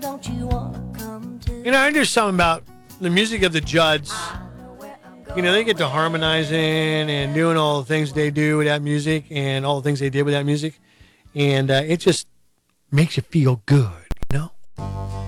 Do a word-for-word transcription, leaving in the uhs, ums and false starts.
Don't you wanna come to? You know, there's something about the music of the Judds. You know, they get to harmonizing and doing all the things they do with that music and all the things they did with that music. And uh, it just makes you feel good, you know?